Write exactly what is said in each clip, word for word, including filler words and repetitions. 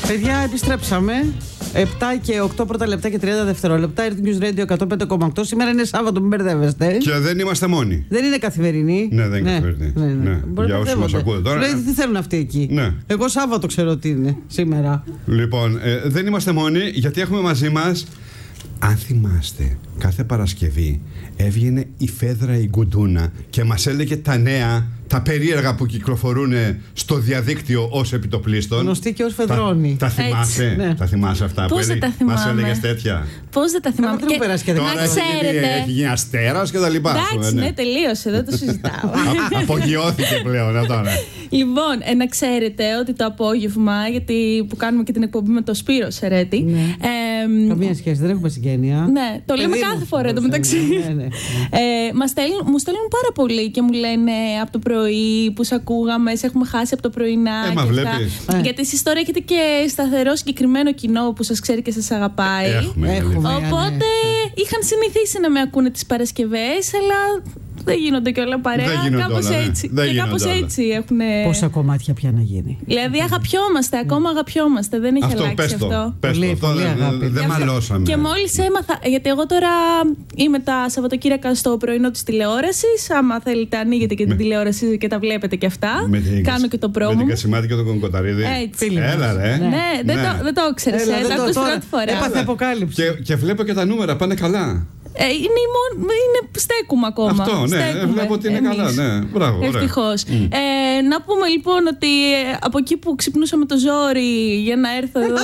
Παιδιά, επιστρέψαμε. επτά και οκτώ πρώτα λεπτά και τριάντα δευτερόλεπτα. Earth News Radio εκατόν πέντε κόμμα οκτώ. Σήμερα είναι Σάββατο, μην μπερδεύεστε. Και δεν είμαστε μόνοι. Δεν είναι καθημερινή. Ναι, δεν είναι ναι, καθημερινή. Ναι, ναι. Ναι. Για όσοι μας ακούτε τώρα. Λέει, τι θέλουν αυτοί εκεί. Ναι. Εγώ Σάββατο ξέρω τι είναι σήμερα. Λοιπόν, ε, δεν είμαστε μόνοι γιατί έχουμε μαζί μας. Αν θυμάστε, κάθε Παρασκευή έβγαινε η Φέδρα η Γκουντούνα και μας έλεγε τα νέα, τα περίεργα που κυκλοφορούν στο διαδίκτυο ως επιτοπλίστων. Γνωστή και ως Φεδρώνη. Τα, τα θυμάσαι, ναι. τα θυμάσαι αυτά. Πώς που δεν τα μας έλεγες τέτοια. Πώς δεν τα θυμάμαι. Και... Και... Τώρα να έχει ξέρετε. γίνει, έχει γίνει αστέρας και τα λοιπά. Εντάξει, ναι, τελείωσε, δεν το συζητάω. Απογειώθηκε πλέον αυτό, ναι. Λοιπόν, ε, να ξέρετε ότι το απόγευμα, γιατί που κάνουμε και την εκπομπή με το Σπύρο Σερέτη. Ναι. Ε, Καμία σχέση, δεν έχουμε συγγένεια. Ναι, το λέμε κάθε φορά εδώ μεταξύ. Ναι, ναι, ναι. Ε, μας στέλνουν, μου στέλνουν πάρα πολύ και μου λένε από το πρωί που σε ακούγαμε, σε έχουμε χάσει από το πρωινά. Ε, μα βλέπεις. Ε. Γιατί εσείς τώρα έχετε και σταθερό συγκεκριμένο κοινό που σας ξέρει και σας αγαπάει. Έχουμε. Έχουμε. Οπότε ναι. είχαν συνηθίσει να με ακούνε τις Παρασκευές, αλλά δεν γίνονται και όλα παρέα. Κάπως όλα, έτσι. Ναι. Και κάπως έτσι έχουν. Πόσα κομμάτια πια να γίνει. Δηλαδή αγαπιόμαστε, ακόμα αγαπιόμαστε. Δεν έχει αυτό, αλλάξει πες αυτό. Πες πολύ, το, πολύ δεν δε, δε μαλώσαμε. Και μόλις έμαθα, γιατί εγώ τώρα είμαι τα Σαββατοκύριακα στο πρωινό της τηλεόρασης. Άμα θέλετε, ανοίγετε και την με... τηλεόραση και τα βλέπετε και αυτά. Την... Κάνω και το πρόμο. Με την Κασιμάτη και τον Κονκοταρίδη. Έτσι. Έλα, ρε. Ναι, ναι, δεν, ναι. Το, δεν το ήξερες. Έλα, ε, δεν το ακούς πρώτη φορά. Έπαθε αποκάλυψη. Και, και βλέπω και τα νούμερα πάνε καλά. Ε, είναι, είναι, στέκουμε ακόμα. Αυτό, ναι, στέκουμε, βλέπω ότι είναι εμείς. Καλά, ναι. Μπράβο, ευτυχώς. Mm. Ε, να πούμε λοιπόν ότι ε, από εκεί που ξυπνούσα με το ζόρι για να έρθω εδώ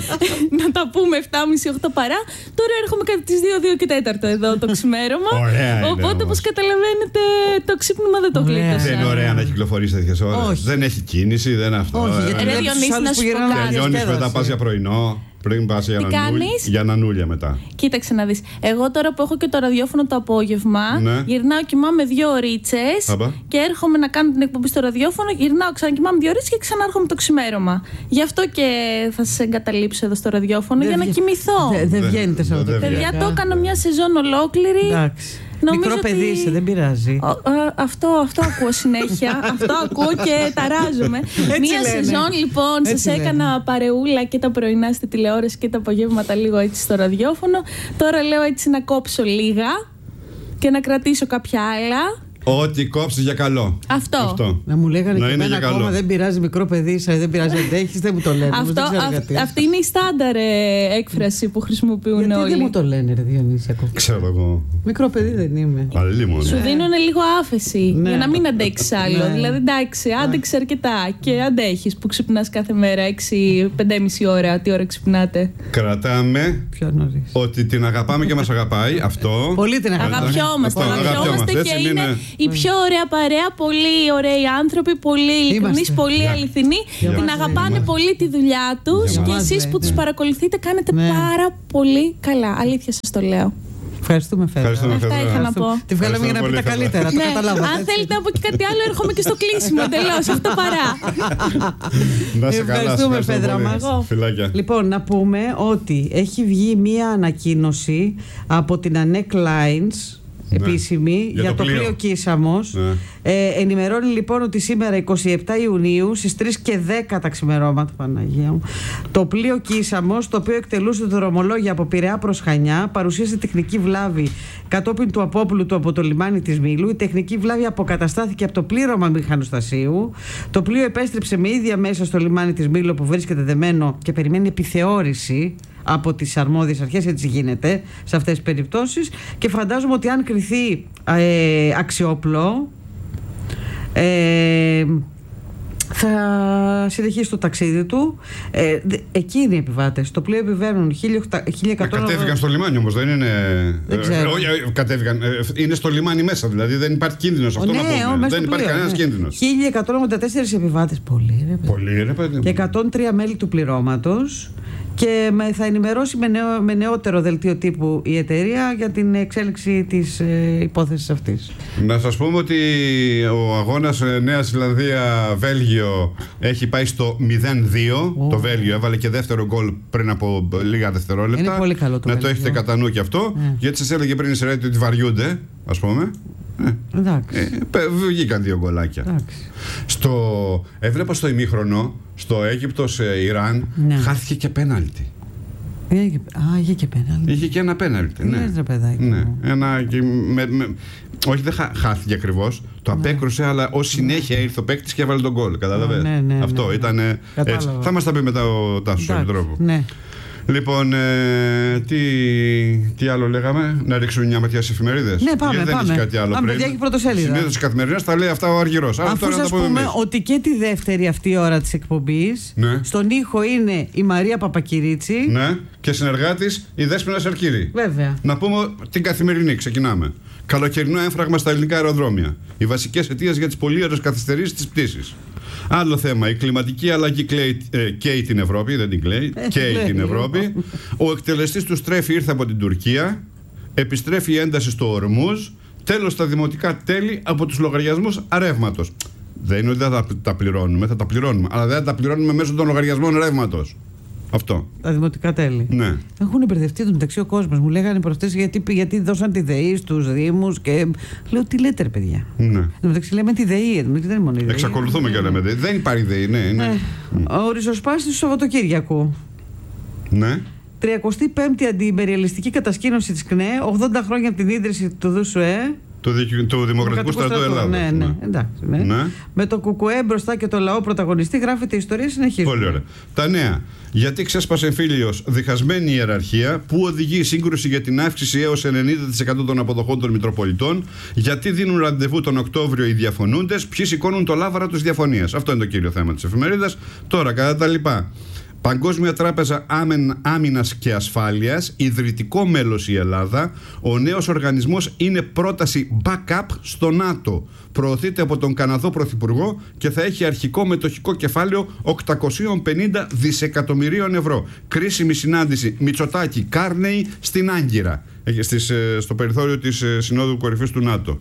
να τα πούμε εφτά και μισή οκτώ παρά, τώρα έρχομαι κατά τις δύο, δύο και τέταρτο εδώ το ξημέρωμα. Ωραία. Οπότε, όπως καταλαβαίνετε, το ξύπνημα δεν το γλίτωσα. Δεν είναι ωραία να κυκλοφορείς τέτοιες ώρες. Δεν έχει κίνηση, δεν είναι αυτό. Όχι, γιατί ρε Διονύση, να σου πω κάτι. Τελειώνεις μετά, πας για πρωινό. Πριν πας για, για νανούλια μετά. Κοίταξε να δεις. Εγώ τώρα που έχω και το ραδιόφωνο το απόγευμα, ναι. γυρνάω, κοιμάμαι δύο ωρίτσες και έρχομαι να κάνω την εκπομπή στο ραδιόφωνο, γυρνάω, ξανακοιμάμαι δύο ωρίτσες και ξανάρχομαι το ξημέρωμα. Γι' αυτό και θα σας εγκαταλείψω εδώ στο ραδιόφωνο δε για βγα... να κοιμηθώ. Δεν δε βγαίνετε σε αυτό το παιδιά, το έκανα μια σεζόν ολόκληρη. Εντάξει. Μικρό παιδί ότι... είσαι, δεν πειράζει. Ο, α, αυτό, αυτό ακούω συνέχεια. Αυτό ακούω και ταράζομαι. Μία λένε. Σεζόν λοιπόν σας έκανα παρεούλα και τα πρωινά στη τηλεόραση και τα απογεύματα λίγο έτσι στο ραδιόφωνο. Τώρα λέω έτσι να κόψω λίγα και να κρατήσω κάποια άλλα. Ό,τι κόψεις για καλό. Αυτό. Αυτό. Να μου λέγανε να και εμένα ακόμα καλό. Δεν πειράζει μικρό παιδί, είσαι, δεν πειράζει αντέχεις, δεν μου το λένε. Αυτό, αυ, αυτή είναι η στάνταρ ε, έκφραση που χρησιμοποιούν γιατί όλοι. Δεν μου το λένε, ρε Διονύση, ακόμα. Ξέρω εγώ. Μικρό παιδί δεν είμαι. Αλλήμον. Σου δίνουν λίγο άφεση ναι. για να μην αντέξεις άλλο. Ναι. Δηλαδή, εντάξει, άντεξε αρκετά και αντέχεις που ξυπνάς κάθε μέρα έξι πέντε και μισή ώρα. Τι ώρα ξυπνάτε. Κρατάμε ότι την αγαπάμε και μας αγαπάει. Αυτό. Πολύ την αγαπάμε. Αγαπιόμαστε. Αγαπιόμαστε και είναι η πιο ωραία παρέα, πολύ ωραίοι άνθρωποι, πολύ ειλικρινείς, πολύ για. αληθινοί. Για την αγαπάνε για πολύ τη δουλειά τους και εσείς που τους παρακολουθείτε κάνετε ναι. πάρα πολύ καλά. Αλήθεια σας το λέω. Ευχαριστούμε, Φέδρα. Αυτά είχα να πω. Τη βγάλαμε για να πει τα καλύτερα. Το καταλάβατε. Αν θέλετε να πω και κάτι άλλο, έρχομαι και στο κλείσιμο. Τελώς. Αυτό παρά. Να σε καλά. Ευχαριστούμε, Φέδρα μας. Λοιπόν, να πούμε ότι έχει βγει μία ανακοίνωση από την Ανέκ Lines. Ναι. Επίσημη για, για το, το πλοίο Κίσαμος. Ναι. Ε, ενημερώνει λοιπόν ότι σήμερα εικοστή εβδόμη Ιουνίου στις τρεις και δέκα τα ξημερώματα, Παναγία μου, το πλοίο Κίσαμος, το οποίο εκτελούσε το δρομολόγιο από Πειραιά προς Χανιά, παρουσίασε τεχνική βλάβη κατόπιν του απόπλου του από το λιμάνι της Μήλου. Η τεχνική βλάβη αποκαταστάθηκε από το πλήρωμα μηχανοστασίου. Το πλοίο επέστρεψε με ίδια μέσα στο λιμάνι της Μήλου που βρίσκεται δεμένο και περιμένει επιθεώρηση από τις αρμόδιες αρχές, έτσι γίνεται σε αυτές τις περιπτώσεις, και φαντάζομαι ότι αν κριθεί ε, αξιόπλο ε, θα συνεχίσει το ταξίδι του. Ε, εκεί είναι οι επιβάτες. Το πλοίο επιβαίνουν χίλια εκατό. Κατέβηκαν στο λιμάνι όμως, δεν είναι. Δεν ξέρω. Ε, κατέβηκαν. Ε, είναι στο λιμάνι μέσα, δηλαδή δεν υπάρχει κίνδυνος. Αυτό ναι, να πούμε. Δεν υπάρχει κανένας ναι. κίνδυνος. χίλια εκατόν ογδόντα τέσσερις επιβάτες. Πολύ, ρε παιδί. Πολύ, ρε παιδί. Και εκατόν τρία μέλη του πληρώματος. Και θα ενημερώσει με, νεό, με νεότερο δελτίο τύπου η εταιρεία για την εξέλιξη της ε, υπόθεσης αυτής. Να σας πούμε ότι ο αγώνας Νέα Ζηλανδία-Βέλγιο έχει πάει στο μηδέν δύο. Oh. Το Βέλγιο έβαλε και δεύτερο γκολ πριν από λίγα δευτερόλεπτα. Είναι πολύ καλό το Να Βέλγιο. το έχετε κατά νου και αυτό. Yeah. Γιατί σας έλεγε πριν η Σερέτη ότι βαριούνται, ας πούμε. Ε, Εντάξει. Ε, βγήκαν δύο γκολάκια. Εντάξει. Στο, έβλεπα στο ημίχρονο, στο Αίγυπτος-Ιράν, ναι. χάθηκε και πέναλτι. Α, είχε και πέναλτι. Είχε και ένα πέναλτι. Ναι. Λες, ρε παιδάκι. Ναι. Ένα, και με, με, όχι, δεν χά, χάθηκε ακριβώς. Το ναι. απέκρουσε, αλλά ως συνέχεια ήρθε ο παίκτης και έβαλε τον γκολ. Κατάλαβες. Ναι, ναι, Αυτό ναι, ήταν. Ναι. Έτσι. Θα μας τα πει μετά ο Τάσος Επιτρόπου. Ναι. Λοιπόν, ε, τι, τι άλλο λέγαμε, να ρίξουμε μια ματιά στις εφημερίδες. Ναι, πάμε, δεν πάμε. Έχει κάτι άλλο πάμε, παιδιά, έχει πρωτοσέλιδα. Συνήθως στις καθημερινές τα λέει αυτά ο Αργυρός. Αφού σας πούμε, πούμε ότι και τη δεύτερη αυτή ώρα της εκπομπής, ναι. στον ήχο είναι η Μαρία Παπακυρίτσι. Ναι, και συνεργάτης η Δέσποινα Σαρκύρη. Βέβαια. Να πούμε την καθημερινή, ξεκινάμε. Καλοκαιρινό έμφραγμα στα ελληνικά αεροδρόμια. Οι βασικές αιτίες για τις πολύωρες καθυστερήσεις της πτήσης. Άλλο θέμα, η κλιματική αλλαγή κλαίει, ε, καίει την Ευρώπη, δεν την κλαίει, καίει την Ευρώπη. Ο εκτελεστής του Στρέφη ήρθε από την Τουρκία, επιστρέφει η ένταση στο Ορμούζ, τέλος τα δημοτικά τέλη από τους λογαριασμούς ρεύματος. Δεν είναι ότι δεν θα τα πληρώνουμε, θα τα πληρώνουμε, αλλά δεν θα τα πληρώνουμε μέσω των λογαριασμών ρεύματος. Αυτό. Τα δημοτικά τέλη. Ναι. Έχουν υπερδευτεί το μεταξύ ο κόσμος. Μου λέγανε προχτές γιατί, γιατί δώσαν τη ΔΕΗ στους Δήμους και. Λέω τι λέτε, ρε παιδιά. Ναι. Εν τω μεταξύ λέμε τη ΔΕΗ, δεν είναι μόνο η ΔΕΗ. Εξακολουθούμε και λέμε ΔΕΗ. Δεν υπάρχει ΔΕΗ, ναι. ναι. ναι. Ο ριζοσπάστης του Σαββατοκύριακου. Ναι. τριακοστή πέμπτη αντιειμπεριαλιστική κατασκήνωση της ΚΝΕ, ογδόντα χρόνια από την ίδρυση του ΔΟΣΟΕ. Του, του Δημοκρατικού Στρατού Ελλάδας. Ναι, ναι, εντάξει. Ναι. Ναι. Με το ΚΚΕ μπροστά και το λαό πρωταγωνιστή, γράφεται η ιστορία, συνεχίζουμε. Πολύ ωραία. Τα νέα. Γιατί ξέσπασε εμφύλιος διχασμένη ιεραρχία, που οδηγεί σύγκρουση για την αύξηση έως ενενήντα τοις εκατό των αποδοχών των Μητροπολιτών, γιατί δίνουν ραντεβού τον Οκτώβριο οι διαφωνούντες, ποιοι σηκώνουν το λάβαρα της διαφωνίας. Αυτό είναι το κύριο θέμα της εφημερίδας. Τώρα, κατά τα λοιπά. Παγκόσμια Τράπεζα Άμυνας και Ασφάλειας, ιδρυτικό μέλος η Ελλάδα. Ο νέος οργανισμός είναι πρόταση backup στο ΝΑΤΟ. Προωθείται από τον Καναδό Πρωθυπουργό και θα έχει αρχικό μετοχικό κεφάλαιο οκτακόσια πενήντα δισεκατομμυρίων ευρώ. Κρίσιμη συνάντηση Μητσοτάκη-Κάρνεϊ στην Άγκυρα, στο περιθώριο της Συνόδου Κορυφής του ΝΑΤΟ.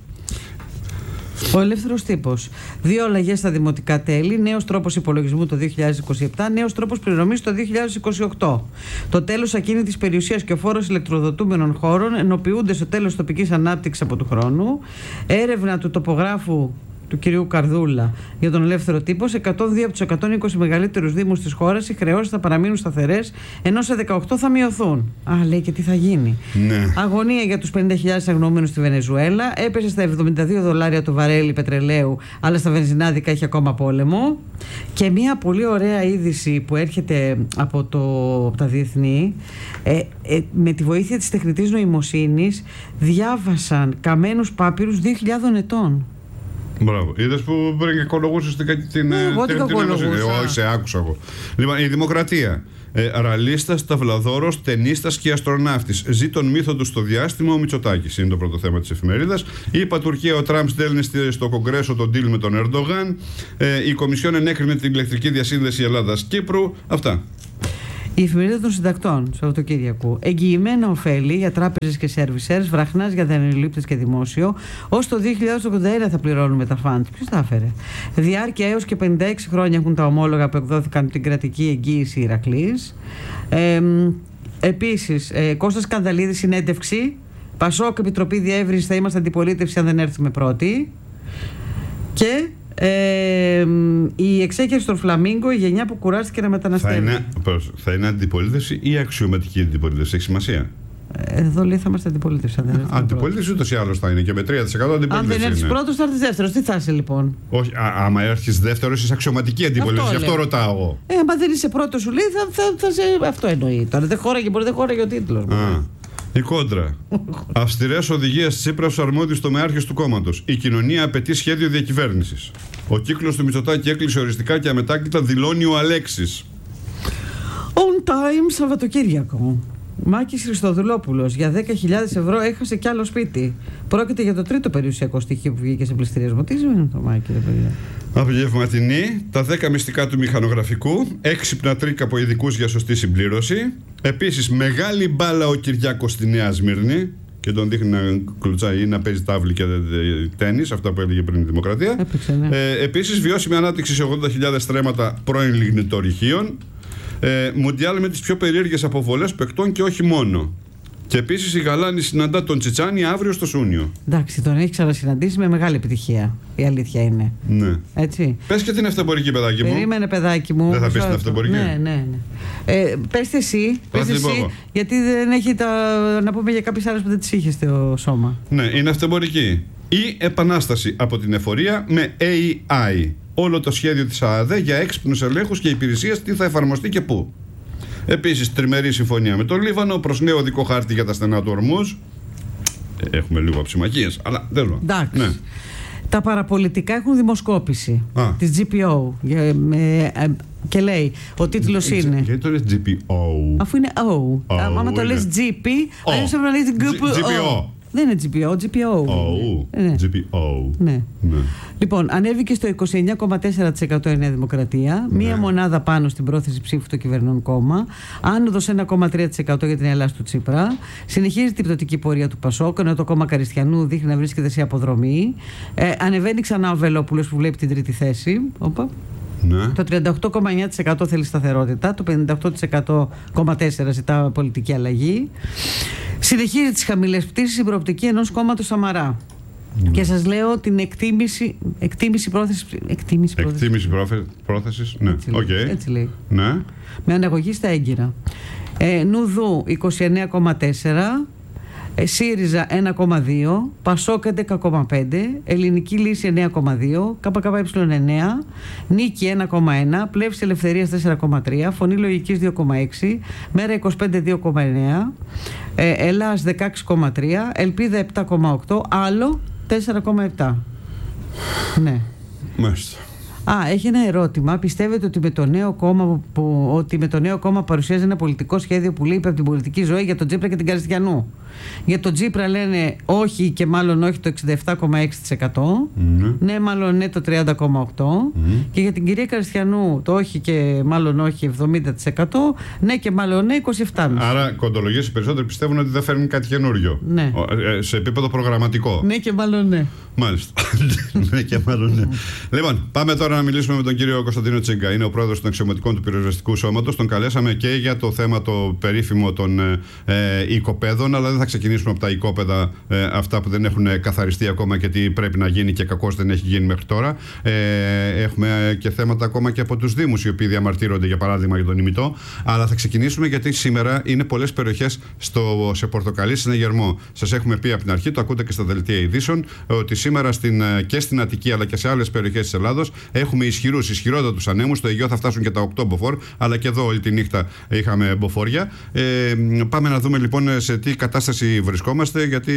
Ο ελεύθερος τύπος. Δύο αλλαγές στα δημοτικά τέλη. Νέος τρόπος υπολογισμού το δύο χιλιάδες είκοσι επτά. Νέος τρόπος πληρωμής το δύο χιλιάδες είκοσι οκτώ. Το τέλος ακίνητης περιουσίας και ο φόρος ηλεκτροδοτούμενων χώρων ενοποιούνται στο τέλος τοπικής ανάπτυξης από του χρόνου. Έρευνα του τοπογράφου του κυρίου Καρδούλα για τον ελεύθερο τύπο. Σε εκατόν δύο από τους εκατόν είκοσι μεγαλύτερους δήμους της χώρας οι χρεώσεις θα παραμείνουν σταθερές, ενώ σε δεκαοκτώ θα μειωθούν. Α, λέει και τι θα γίνει. Ναι. Αγωνία για τους πενήντα χιλιάδες αγνοούμενους στη Βενεζουέλα. Έπεσε στα εβδομήντα δύο δολάρια το βαρέλι πετρελαίου, αλλά στα βενζινάδικα έχει ακόμα πόλεμο. Και μια πολύ ωραία είδηση που έρχεται από, το, από τα διεθνή. Ε, ε, με τη βοήθεια της τεχνητής νοημοσύνης διάβασαν καμένους πάπυρους δύο χιλιάδων ετών. Μπράβο. Είδες που πριν οικολογούσες την την Εγώ την οικολογούσα. Όχι, σε άκουσα εγώ. Λοιπόν, η Δημοκρατία. Ε, ραλίστας, ταυλαδόρος, ταινίστας και αστροναύτης. Ζει τον μύθο του στο διάστημα ο Μητσοτάκης. Είναι το πρώτο θέμα της εφημερίδας. Είπα Τουρκία, ο Τραμπ στέλνει στο Κογκρέσο τον deal με τον Ερντογάν. Ε, η Κομισιόν ενέκρινε την ηλεκτρική διασύνδεση Ελλάδας-Κύπρου. Αυτά. Η εφημερίδα των συντακτών, Σαββατοκύριακου. Εγγυημένα ωφέλη για τράπεζες και σερβισέρς, βραχνάς για δανειολήπτες και δημόσιο. Ως το δύο χιλιάδες ογδόντα ένα θα πληρώνουμε τα φαντ. Ποιος τα έφερε. Διάρκεια έως και πενήντα έξι χρόνια έχουν τα ομόλογα που εκδόθηκαν την κρατική εγγύηση Ηρακλής. Ε, επίσης, ε, Κώστας Σκανδαλίδης συνέντευξη. Πασόκ, Επιτροπή Διεύρυνσης, θα είμαστε αντιπολίτευση αν δεν έρθουμε πρώτοι. Και. Ε, η εξέγερση στον Φλαμίγκο, η γενιά που κουράστηκε να μεταναστεύει. Θα είναι, θα είναι αντιπολίτευση ή αξιωματική αντιπολίτευση, έχει σημασία. Εδώ λέει θα είμαστε αντιπολίτευση. Αντιπολίτευση ούτως ή άλλως θα είναι και με τρία τοις εκατό αντιπολίτευση. Αν δεν έρθει πρώτο, θα έρθει δεύτερο. Τι θα είσαι λοιπόν. Όχι, α, άμα έρθει δεύτερο, είσαι αξιωματική αντιπολίτευση. Γι' αυτό, αυτό ρωτάω εγώ. Ε, άμα δεν είσαι πρώτο, σου λέει θα, θα, θα σε. Αυτό εννοεί. Τώρα δεν χώραγε, μπορεί δεν χώραγε ο τίτλος. Η κόντρα. Αυστηρές οδηγίες Τσίπρα στους αρμόδιους τομεάρχες του κόμματος. Η κοινωνία απαιτεί σχέδιο διακυβέρνησης. Ο κύκλος του Μητσοτάκη έκλεισε οριστικά και αμετάκλητα, δηλώνει ο Αλέξης. On time Σαββατοκύριακο. Μάκης Χριστοδουλόπουλος για δέκα χιλιάδες ευρώ έχασε κι άλλο σπίτι. Πρόκειται για το τρίτο περιουσιακό στοιχείο που βγήκε σε πληστηριασμό. Τι σημαίνει το Μάκη, ρε παιδιά. Απογευματινή, τα δέκα μυστικά του μηχανογραφικού, έξυπνα τρίκ από ειδικούς για σωστή συμπλήρωση. Επίσης, μεγάλη μπάλα ο Κυριάκος στη Νέα Σμύρνη και τον δείχνει να κλουτσάει ή να παίζει τάβλη και τένις, αυτά που έλεγε πριν η Δημοκρατία. Έπαιξε, ναι. ε, επίσης, βιώσιμη ανάπτυξη σε ογδόντα χιλιάδες στρέμματα πρώην λιγνητορυχείων. Ε, Μουντιάλ με τις πιο περίεργες αποβολές παικτών και όχι μόνο. Και επίσης η Γαλάνη συναντά τον Τσιτσάνι αύριο στο Σούνιο. Εντάξει, τον έχει ξανασυναντήσει με μεγάλη επιτυχία. Η αλήθεια είναι. Ναι. Έτσι. Πες και την αυτεμπορική, παιδάκι μου. Περίμενε, παιδάκι μου. Δεν θα πεις την αυτεμπορική. Ναι, ναι, ναι. Ε, πες εσύ, πες εσύ, γιατί δεν έχει τα... να πούμε για κάποιες άλλες που δεν τις είχε στο σώμα. Ναι, είναι αυτεμπορική. Η επανάσταση από την εφορία με έι άι. Όλο το σχέδιο της ΑΑΔΕ για έξυπνους ελέγχους και υπηρεσίες, τι θα εφαρμοστεί και πού. Επίσης, τριμερή συμφωνία με το Λίβανο, προς νέο οδικό χάρτη για τα στενά του Ορμούζ. Έχουμε λίγο αψημακίες, αλλά δεν λέω. Εντάξει. Ναι. Τα παραπολιτικά έχουν δημοσκόπηση Α. της τζι πι ο και λέει, ο τίτλος είναι... Γιατί το λες τζι πι ο? Αφού είναι O. Άμα το λες τζι πι, αλλιώς πρέπει να λες τζι πι ο. Δεν είναι τζι πι ο, τζι πι ο. Oh, ναι. τζι πι ο. Ναι. Ναι. Λοιπόν, ανέβηκε στο είκοσι εννέα κόμμα τέσσερα τοις εκατό η Νέα Δημοκρατία, ναι. Μία μονάδα πάνω στην πρόθεση ψήφου του κυβερνών κόμμα, άνοδος ένα κόμμα τρία τοις εκατό για την Ελλάδα του Τσίπρα, συνεχίζει την πτωτική πορεία του Πασόκ, ενώ το κόμμα Καριστιανού δείχνει να βρίσκεται σε αποδρομή. Ε, ανεβαίνει ξανά ο Βελόπουλος που βλέπει την τρίτη θέση. Οπα. Ναι. Το τριάντα οκτώ κόμμα εννέα τοις εκατό θέλει σταθερότητα, το πενήντα οκτώ κόμμα τέσσερα τοις εκατό ζητά πολιτική αλλαγή. Συνεχίζει τις χαμηλές πτήσεις η προοπτική ενός κόμματος Σαμαρά. Ναι. Και σας λέω την εκτίμηση, εκτίμηση πρόθεσης. Εκτίμηση πρόθεσης. Εκτίμηση πρόθεσης, ναι. Έτσι, okay. λέει, έτσι λέει. Ναι. Με αναγωγή στα έγκυρα. Ε, Νουδού είκοσι εννέα κόμμα τέσσερα. ΣΥΡΙΖΑ ένα κόμμα δύο, Πασόκ έντεκα κόμμα πέντε, Ελληνική Λύση εννέα κόμμα δύο, ΚΚΕ εννέα, Νίκη ένα κόμμα ένα, Πλεύση Ελευθερίας τέσσερα κόμμα τρία, Φωνή Λογικής δύο κόμμα έξι, Μέρα είκοσι πέντε δύο κόμμα εννέα, ε, Ελλάς δεκαέξι κόμμα τρία, Ελπίδα επτά κόμμα οκτώ, Άλλο τέσσερα κόμμα επτά. Ναι. Μάλιστα. Α, έχει ένα ερώτημα. Πιστεύετε ότι με το νέο κόμμα, που, ότι με το νέο κόμμα παρουσιάζει ένα πολιτικό σχέδιο που λείπει από την πολιτική ζωή για τον Τσίπρα και την Καριστιανού? Για τον Τσίπρα λένε όχι και μάλλον όχι το εξήντα επτά κόμμα έξι τοις εκατό. Mm-hmm. Ναι, μάλλον ναι το τριάντα κόμμα οκτώ τοις εκατό. Mm-hmm. Και για την κυρία Καριστιανού το όχι και μάλλον όχι εβδομήντα τοις εκατό. Ναι και μάλλον ναι είκοσι επτά τοις εκατό. Άρα κοντολογίες οι περισσότεροι πιστεύουν ότι δεν φέρνουν κάτι καινούριο. Ναι. Σε επίπεδο προγραμματικό. Ναι και μάλλον ναι. Μάλιστα. Ναι και μάλλον ναι. Λοιπόν, πάμε τώρα να μιλήσουμε με τον κύριο Κωνσταντίνο Τσίγκα. Είναι ο πρόεδρος των αξιωματικών του πυροσβεστικού σώματος. Τον καλέσαμε και για το θέμα το περίφημο των ε, οικοπαίδων, αλλά δεν θα ξεκινήσουμε από τα οικόπεδα ε, αυτά που δεν έχουν καθαριστεί ακόμα και τι πρέπει να γίνει και κακώς δεν έχει γίνει μέχρι τώρα. Ε, έχουμε και θέματα ακόμα και από τους Δήμους οι οποίοι διαμαρτύρονται, για παράδειγμα, για τον ημιτό. Αλλά θα ξεκινήσουμε γιατί σήμερα είναι πολλές περιοχές στο, σε Πορτοκαλί, συναγερμό. Σας έχουμε πει από την αρχή, το ακούτε και στα δελτία ειδήσεων, ότι σήμερα στην, και στην Αττική αλλά και σε άλλες περιοχές της Ελλάδος έχουμε ισχυρούς, ισχυρότατους ανέμους. Στο Αιγαίο θα φτάσουν και τα οκτώ μποφόρ, αλλά και εδώ όλη τη νύχτα είχαμε μποφόρια. Ε, πάμε να δούμε λοιπόν σε τι κατάσταση βρισκόμαστε, γιατί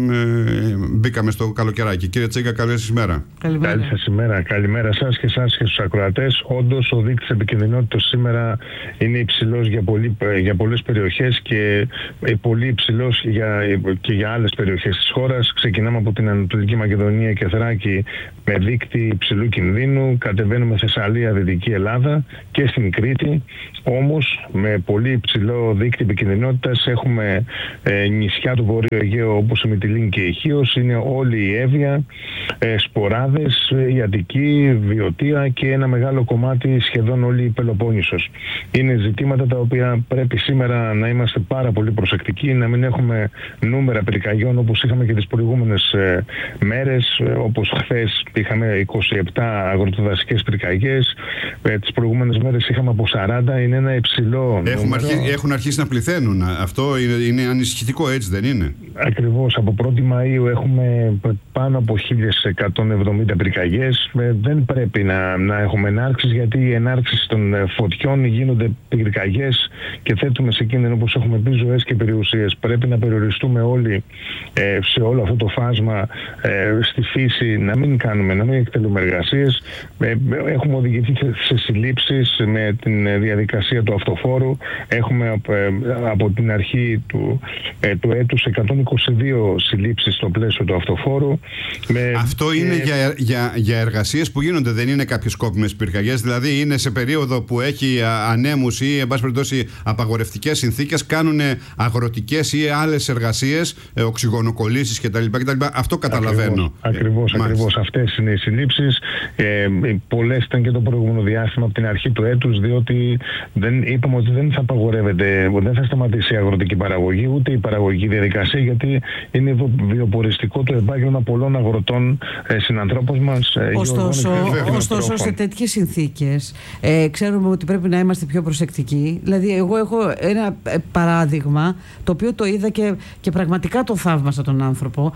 ε, μπήκαμε στο καλοκαιράκι. Κύριε Τσίγκα, καλή σας ημέρα. Καλημέρα. Καλή σας ημέρα. Καλημέρα σας και εσάς και στους ακροατές. Όντως, ο δείκτης επικινδυνότητας σήμερα είναι υψηλός για, πολύ, για πολλές περιοχές και πολύ υψηλός για, και για άλλες περιοχές της χώρας. Ξεκινάμε από την Ανατολική Μακεδονία και Θράκη με δείκτη υψηλού κινδύνου. Κατεβαίνουμε Θεσσαλία, Δυτική Ελλάδα και στην Κρήτη. Όμως, με πολύ υψηλό δείκτη επικινδυνότητας έχουμε ε, νησιά του Βορείου Αιγαίου όπως η Μυτιλήνη και η Χίος. Είναι όλη η Εύβοια, ε, Σποράδες, η Αττική, Βιωτία και ένα μεγάλο κομμάτι, σχεδόν όλη η Πελοπόννησος. Είναι ζητήματα τα οποία πρέπει σήμερα να είμαστε πάρα πολύ προσεκτικοί, να μην έχουμε νούμερα πυρκαγιών όπως είχαμε και τις προηγούμενες ε, μέρες, ε, όπως χθες είχαμε είκοσι επτά αγροτοδασικές πυρκαγιές, ε, τις προηγούμενες μέρες είχαμε από σαράντα, είναι ένα υψηλό Έχουμε αρχί, έχουν αρχίσει να πληθαίνουν. Αυτό είναι, είναι ανησυχητικό, έτσι δεν είναι? Ακριβώς. Από πρώτη Μαΐου έχουμε πάνω από χίλιες εκατόν εβδομήντα πυρκαγιές. Ε, δεν πρέπει να, να έχουμε ενάρξεις, γιατί οι ενάρξεις των φωτιών γίνονται πυρκαγιές και θέτουμε σε κίνδυνο, όπως έχουμε πει, ζωές και περιουσίες. Πρέπει να περιοριστούμε όλοι ε, σε όλο αυτό το φάσμα ε, στη φύση, να μην κάνουμε, να μην εκτελούμε εργασίες. Ε, έχουμε οδηγηθεί σε συλλήψεις με την διαδικασία του αυτοφόρου. Έχουμε ε, από την αρχή του, ε, του έτους εκατόν είκοσι δύο συλλήψεις στο πλαίσιο του αυτοφόρου. Με, Αυτό είναι ε, για, για, για εργασίες που γίνονται, δεν είναι κάποιες σκόπιμες πυρκαγιές? Δηλαδή είναι σε περίοδο που έχει ανέμους ή εν πάση περιπτώσει απαγορευτικές συνθήκες, κάνουν αγροτικές ή άλλες εργασίες, ε, οξυγονοκολλήσεις κτλ. κτλ. Αυτό καταλαβαίνω. Ακριβώς, ακριβώς, ακριβώς. Αυτές είναι οι συλλήψεις. Ε, πολλές ήταν και το προηγούμενο διάστημα από την αρχή του έτους, διότι δεν, είπαμε ότι δεν θα απαγορεύεται, δεν θα σταματήσει η αγροτική παραγωγή, ούτε η παραγωγική διαδικασία, γιατί είναι βιοποριστικό το επάγγελμα πολλών αγροτών ε, συνανθρώπων μας. Ε, ωστόσο, ωστόσο σε τέτοιες συνθήκες ε, ξέρουμε ότι πρέπει να είμαστε πιο προσεκτικοί. Δηλαδή, εγώ έχω ένα παράδειγμα το οποίο το είδα και, και πραγματικά το θαύμασα τον άνθρωπο.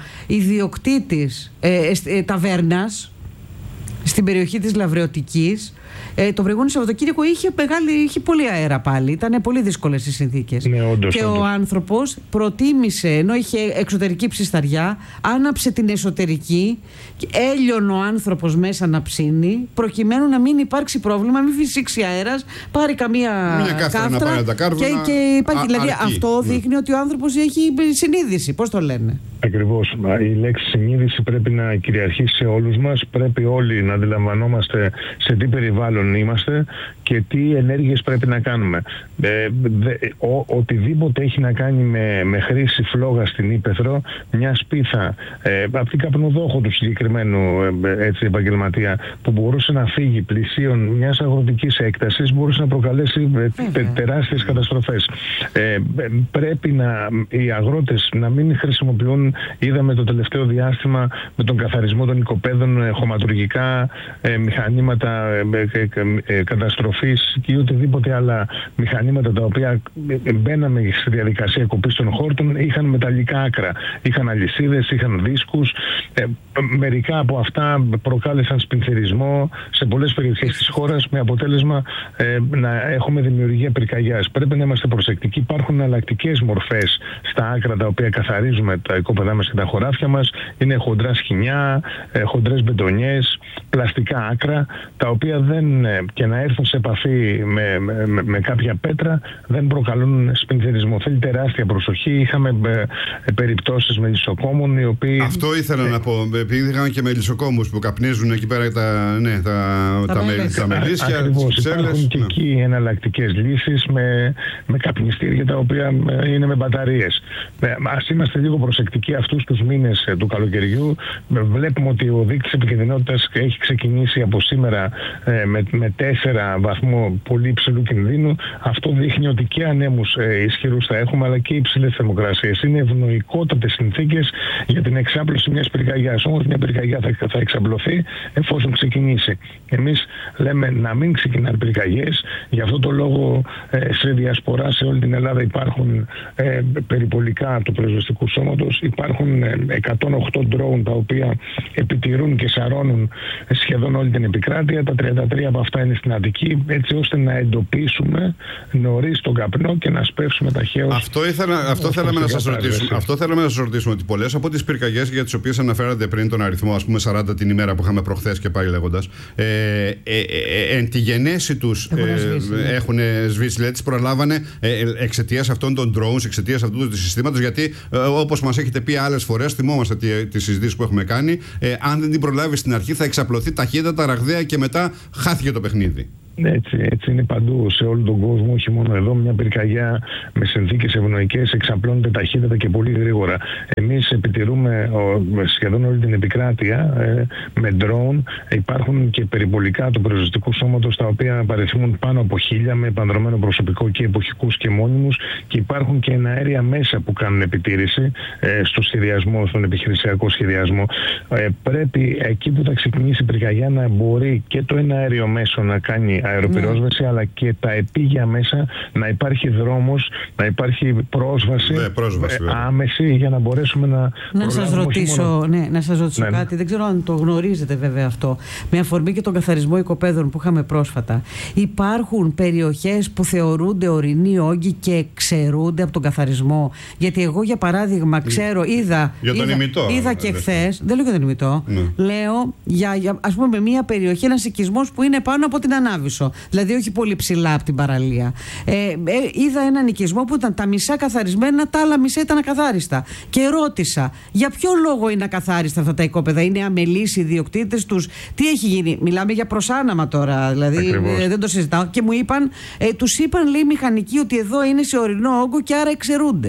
Ιδιοκτήτης ε, ε, ταβέρνας στην περιοχή της Λαβρεωτικής, ε, το προηγούμενο Σαββατοκύριακο είχε, μεγάλη, είχε πολύ αέρα πάλι. Ήταν πολύ δύσκολες οι συνθήκες. Ναι, όντως, και όντως. Ο άνθρωπος προτίμησε, ενώ είχε εξωτερική ψισταριά, άναψε την εσωτερική, έλειωνε ο άνθρωπος μέσα να ψήνει, προκειμένου να μην υπάρξει πρόβλημα, μην φυσήξει αέρας, πάρει καμία κάφτρα και, και υπάρχει. Α, δηλαδή αρκεί. Αυτό δείχνει ναι. ότι ο άνθρωπος έχει συνείδηση. Πώς το λένε? Ακριβώς. Η λέξη συνείδηση πρέπει να κυριαρχήσει σε όλους μας. Πρέπει όλοι να αντιλαμβανόμαστε σε τι περιβάλλον είμαστε και τι ενέργειες πρέπει να κάνουμε. Ε, δε, ο, οτιδήποτε έχει να κάνει με, με χρήση φλόγα στην ύπαιθρο, μια σπίθα ε, από την καπνοδόχο του συγκεκριμένου ε, έτσι, επαγγελματία, που μπορούσε να φύγει πλησίων μιας αγροτικής έκτασης, μπορούσε να προκαλέσει ε, τε, τεράστιες καταστροφές. Ε, πρέπει να, οι αγρότες να μην χρησιμοποιούν, είδαμε το τελευταίο διάστημα με τον καθαρισμό των οικοπαίδων, χωματουργικά ε, μηχανήματα ε, ε, ε, καταστροφής και οτιδήποτε άλλα μηχανήματα τα οποία μπαίναμε στη διαδικασία κοπής των χόρτων, είχαν μεταλλικά άκρα, είχαν αλυσίδες, είχαν δίσκους. Ε, μερικά από αυτά προκάλεσαν σπινθυρισμό σε πολλές περιοχές της χώρας, με αποτέλεσμα ε, να έχουμε δημιουργία πυρκαγιάς. Πρέπει να είμαστε προσεκτικοί. Υπάρχουν εναλλακτικές μορφές στα άκρα τα οποία καθαρίζουμε τα οικόπεδά μας και τα χωράφια μας. Είναι χοντρά σχοινιά, ε, χοντρές μπετονιές, πλαστικά άκρα, τα οποία δεν, ε, και να έρθουν σε επαφή με, με, με κάποια πέτρα, δεν προκαλούν σπινθυρισμό. Θέλει τεράστια προσοχή. Είχαμε ε, ε, περιπτώσεις με λησοκόμων οι οποίοι... Αυτό ήθελα ε, να πω. Επειδή είχαμε και με λησοκόμους που καπνίζουν εκεί πέρα τα, ναι, τα, τα, τα, μελ, τα μελίσια. Ακριβώς. Υπάρχουν και ναι. εκεί εναλλακτικές λύσεις με, με καπνιστήρια τα οποία είναι με μπαταρίες. Ε, ας είμαστε λίγο προσεκτικοί αυτούς τους μήνες ε, του καλοκαιριού. Βλέπουμε ότι ο δείκτης επικινδυνότητας έχει ξεκινήσει από σήμερα ε, με, με τέσσερα βαθμό πολύ υψηλού κινδύνου. Αυτό δείχνει ότι και ανέμους ε, ισχυρούς θα έχουμε, αλλά και υψηλές θερμοκρασίες. Είναι ευνοϊκότατες συνθήκες για την εξάπλωση μιας πυρκαγιάς. Όμως μια πυρκαγιά θα, θα εξαπλωθεί εφόσον ξεκινήσει. Εμείς λέμε να μην ξεκινάνε πυρκαγιές. Γι' αυτό το λόγο ε, σε διασπορά σε όλη την Ελλάδα υπάρχουν ε, περιπολικά του πυροσβεστικού σώματος. Υπάρχουν ε, εκατόν οκτώ ντρόουν τα οποία επιτηρούν και σαρώνουν σχεδόν όλη την επικράτεια. Τα τριάντα τρία από αυτά είναι στην Αττική, έτσι ώστε να εντοπίσουμε νωρίς τον καπνό και να σπεύσουμε ταχαίως. Αυτό, ήθελα, αυτό, θέλαμε να σας ρωτήσουμε, αυτό θέλαμε να σας ρωτήσουμε, ότι πολλές από τις πυρκαγιές για τις οποίες αναφέρατε πριν τον αριθμό, ας πούμε σαράντα την ημέρα που είχαμε προχθές και πάει λέγοντας, ε, ε, ε, ε, εν τη γενέση τους ε, έχουν σβήσει, δηλαδή τις προλάβανε ε, εξαιτίας αυτών των drones, εξαιτίας αυτού του συστήματος, γιατί ε, όπως μας έχετε πει άλλες φορές, θυμόμαστε τις συζητήσεις που έχουμε κάνει, ε, αν δεν την προλάβει στην αρχή θα εξαπλωθεί ταχύτατα, ραγδαία και μετά χάθηκε το παιχνίδι. Έτσι, έτσι είναι παντού σε όλο τον κόσμο, όχι μόνο εδώ. Μια πυρκαγιά με συνθήκες ευνοϊκές εξαπλώνεται ταχύτατα και πολύ γρήγορα. Εμείς επιτηρούμε ο, σχεδόν όλη την επικράτεια ε, με ντρόουν. Υπάρχουν και περιπολικά του πυροσβεστικού σώματος τα οποία παριθμούν πάνω από χίλια με επανδρωμένο προσωπικό και εποχικούς και μόνιμους, και υπάρχουν και εναέρια μέσα που κάνουν επιτήρηση ε, στο σχεδιασμό, στον επιχειρησιακό σχεδιασμό. Ε, πρέπει εκεί που θα ξεκινήσει η πυρκαγιά να μπορεί και το εναέριο μέσο να κάνει αεροπυρόσβεση, ναι. αλλά και τα επίγεια μέσα να υπάρχει δρόμος, να υπάρχει πρόσβαση, ναι, πρόσβαση ε, άμεση για να μπορέσουμε να... Να σας ρωτήσω, μόνο... ναι, να σας ρωτήσω ναι. κάτι, δεν ξέρω αν το γνωρίζετε βέβαια αυτό. Με αφορμή και τον καθαρισμό οικοπαίδων που είχαμε πρόσφατα, υπάρχουν περιοχές που θεωρούνται ορεινοί όγκοι και εξαιρούνται από τον καθαρισμό? Γιατί εγώ για παράδειγμα ξέρω, είδα, για τον είδα, ημιτό, είδα και χθες, δεν λέω για τον ημιτό, ναι. λέω για, για ας πούμε με μια περιοχή, ένας οικισμός που είναι πάνω από την Ανάβησο. Δηλαδή όχι πολύ ψηλά από την παραλία. Ε, ε, είδα έναν οικισμό που ήταν τα μισά καθαρισμένα, τα άλλα μισά ήταν ακαθάριστα. Και ρώτησα, για ποιο λόγο είναι ακαθάριστα αυτά τα οικόπεδα? Είναι αμελείς οι ιδιοκτήτες τους? Τι έχει γίνει? Μιλάμε για προσάναμα τώρα, δηλαδή ε, δεν το συζητάω. Και μου είπαν, ε, τους είπαν, λέει, μηχανικοί ότι εδώ είναι σε ορεινό όγκο και άρα εξαιρούνται.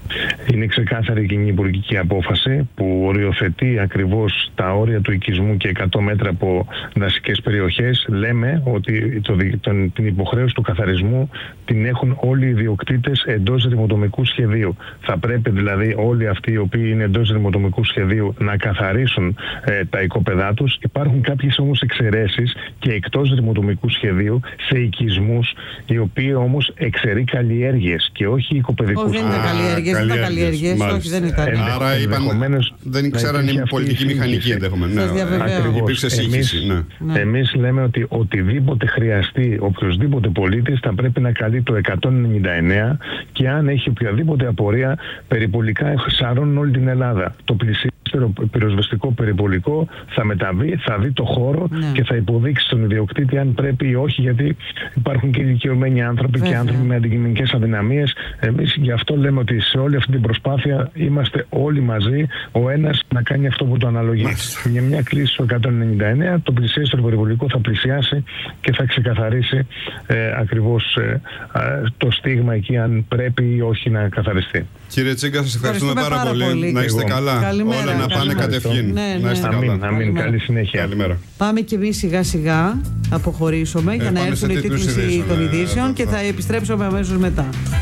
Είναι ξεκάθαρη κοινή υπουργική απόφαση που οριοθετεί ακριβώς τα όρια του οικισμού και εκατό μέτρα από δασικές περιοχές. Λέμε ότι το, τον, την υποχρέωση του καθαρισμού την έχουν όλοι οι ιδιοκτήτες εντός δημοτομικού σχεδίου. Θα πρέπει δηλαδή όλοι αυτοί οι οποίοι είναι εντός δημοτομικού σχεδίου να καθαρίσουν ε, τα οικόπεδά τους. Υπάρχουν κάποιες όμως εξαιρέσεις και εκτός δημοτομικού σχεδίου σε οικισμούς, οι οποίοι όμως εξαιρεί καλλιέργειες και όχι οικοπεδικούς. Όχι, δεν είναι καλλιέργειες. Δεν ήταν καλλιέργειες, όχι, δεν ήταν. Άρα είπαν, δεν ξέραν η πολιτική μηχανική ενδεχομένως. Υπήρξε σύγχυση. Ναι. Εμείς λέμε ότι οτιδήποτε χρειαστεί οποιοσδήποτε πολίτης θα πρέπει να καλεί το εκατόν ενενήντα εννέα και αν έχει οποιαδήποτε απορία, περιπολικά σαρώνουν όλη την Ελλάδα. Το πλησιέστερο πυροσβεστικό περιπολικό θα μεταβεί, θα δει το χώρο, ναι, και θα υποδείξει στον ιδιοκτήτη αν πρέπει ή όχι, γιατί υπάρχουν και ηλικιωμένοι άνθρωποι, βέβαια, και άνθρωποι με αντικειμενικές αδυναμίες. Εμείς γι' αυτό λέμε ότι σε όλη αυτή την προσπάθεια είμαστε όλοι μαζί, ο ένας να κάνει αυτό που το αναλογεί. Για μια κλίση στο εκατόν ενενήντα εννέα, το πλησιέστερο περιπολικό θα πλησιάσει και θα ξεκαθαρίσει ε, ακριβώς ε, ε, το στίγμα εκεί, αν πρέπει ή όχι να καθαριστεί. Κύριε Τσίγκα, σας ευχαριστούμε, ευχαριστούμε πάρα, πάρα πολύ. πολύ. Να είστε καλά. Καλημέρα. Όλα να πάνε κατευθείαν. Ναι, ναι. Να είστε καλά. Να μην, καλή συνέχεια. Καλημέρα. Πάμε και εμείς σιγά σιγά, αποχωρήσουμε ε, για να έρθουν οι τίτλοι των ειδήσεων και θα επιστρέψουμε αμέσως μετά.